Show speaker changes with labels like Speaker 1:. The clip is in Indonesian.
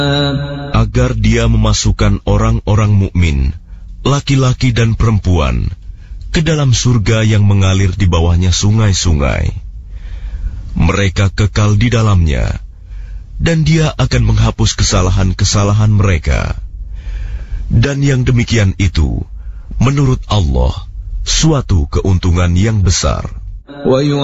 Speaker 1: agar Dia memasukkan orang-orang mukmin, laki-laki dan perempuan, ke dalam surga yang mengalir di bawahnya sungai-sungai. Mereka kekal di dalamnya, dan Dia akan menghapus kesalahan-kesalahan mereka. Dan yang demikian itu, menurut Allah, suatu keuntungan yang besar.